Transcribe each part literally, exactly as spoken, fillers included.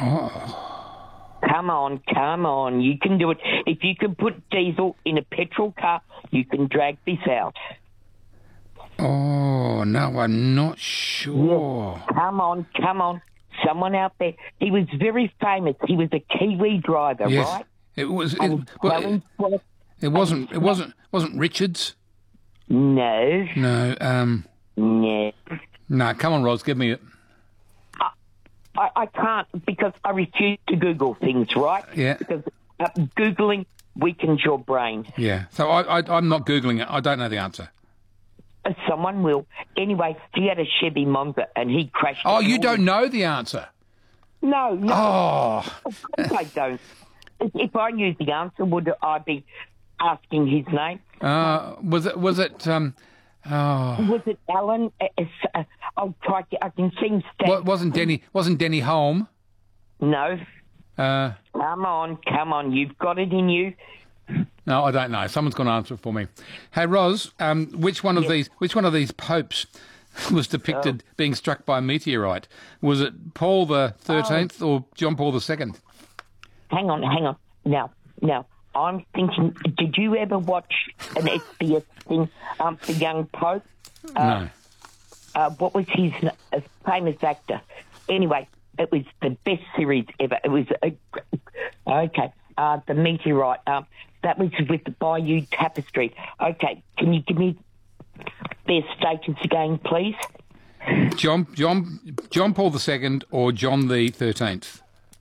Oh. Come on, come on. You can do it. If you can put diesel in a petrol car, you can drag this out. Oh, no, I'm not sure. Yes. Come on, come on. Someone out there. He was very famous. He was a Kiwi driver, Yes. right? It was. It, And well, Helen it, Swan- it wasn't. It wasn't. Wasn't Richards? No, No. Um. no. No. Come on, Ros. Give me it. I, I can't because I refuse to Google things, right? Yeah. Because uh, Googling weakens your brain. Yeah. So I, I, I'm not googling it. I don't know the answer. Uh, someone will. Anyway, he had a Chevy Monza and he crashed. Oh, it. you don't know the answer. No, no. Oh. Of course I don't. If, if I knew the answer, would I be asking his name? Uh, was it? Was it? Um. Oh. Was it Alan? Uh, uh, I'll try to, I can see him stand. What, wasn't Denny? Wasn't Denny Holm? No. Uh. Come on, come on. You've got it in you. No, I don't know. Someone's going to answer it for me. Hey, Ros, um, which one of Yes. these? Which one of these popes was depicted Oh. being struck by a meteorite? Was it Paul the Thirteenth or John Paul the Second? Hang on, hang on. Now, now, I'm thinking, did you ever watch an S B S thing, um, The Young Pope? Uh, No. Uh, what was his n- a famous actor? Anyway, it was the best series ever. It was, a, okay, uh, The Meteorite. Um, that was with the Bayou Tapestry. Okay, can you give me their status again, please? John John John Paul the Second or John the Thirteenth?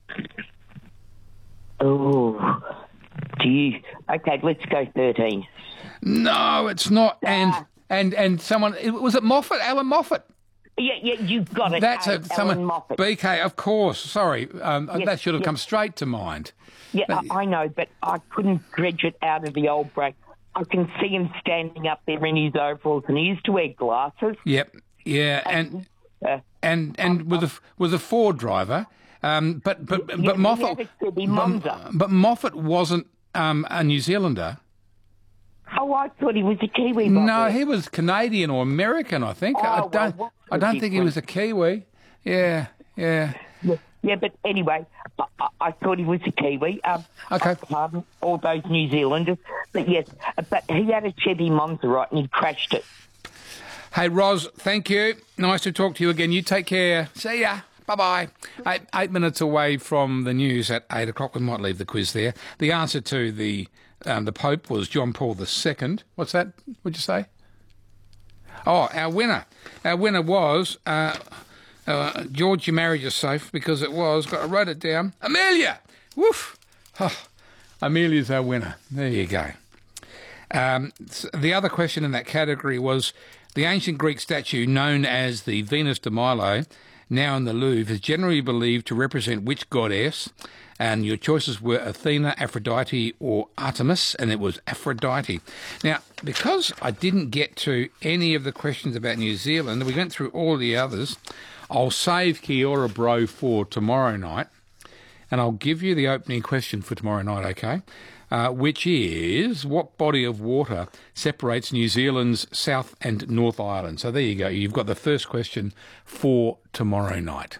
Oh, do you? Okay, let's go thirteen. No, it's not. And and and someone it- was it Moffat? Alan Moffat. Yeah, yeah, you've got it. That's uh, a someone. Alan Moffat. B K, of course. Sorry, um, Yes, that should have yes. come straight to mind. Yeah, But- I, I know, but I couldn't dredge it out of the old brain. I can see him standing up there in his overalls, and he used to wear glasses. Yep. Yeah, and Uh, and and was a was a Ford driver. Um, but but yeah, but he Moffat. had a Chevy but, Monza. but Moffat wasn't um, a New Zealander. Oh, I thought he was a Kiwi. No, Bobby. he was Canadian or American, I think. Oh, I well, don't. what's I the don't think he was a Kiwi. Yeah, yeah. Yeah, yeah, but anyway, I, I, I thought he was a Kiwi. Um, Okay. Pardon all those New Zealanders. But yes, but he had a Chevy Monza, right, and he crashed it. Hey, Ros, thank you. Nice to talk to you again. You take care. See ya. Bye-bye. Eight, eight minutes away from the news at eight o'clock. We might leave the quiz there. The answer to the um, the Pope was John Paul the Second. What's that? What'd you say? Oh, our winner. Our winner was... Uh, uh, George, your marriage is safe because it was... I wrote it down. Amelia! Woof! Oh, Amelia's our winner. There you go. Um, the other question in that category was the ancient Greek statue known as the Venus de Milo, now in the Louvre, is generally believed to represent which goddess? And your choices were Athena, Aphrodite, or Artemis, and it was Aphrodite. Now, because I didn't get to any of the questions about New Zealand, we went through all the others, I'll save Kia ora bro for tomorrow night, and I'll give you the opening question for tomorrow night, okay? Uh, which is, what body of water separates New Zealand's South and North Island? So there you go. You've got the first question for tomorrow night.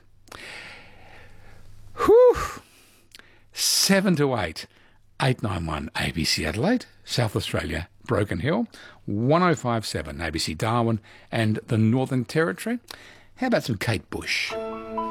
Whew. Seven to eight. eight nine one A B C Adelaide, South Australia, Broken Hill. one oh five seven A B C Darwin and the Northern Territory. How about some Kate Bush?